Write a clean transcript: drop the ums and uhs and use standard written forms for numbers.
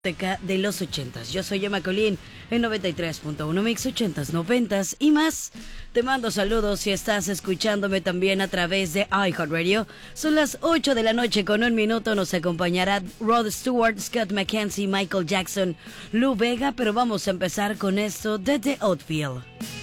de los 80s. Yo soy Emma Colín en 93.1 Mix 80s, 90s y más. Te mando saludos si estás escuchándome también a través de iHeartRadio. Son las 8 de la noche con 1 minuto. Nos acompañará Rod Stewart, Scott McKenzie, Michael Jackson, Lou Vega, pero vamos a empezar con esto de The Outfield.